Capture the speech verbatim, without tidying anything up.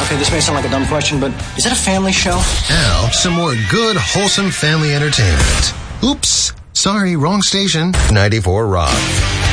Okay, this may sound like a dumb question, but is it a family show? Now, some more good, wholesome family entertainment. Oops. Sorry, wrong station. ninety-four Rock.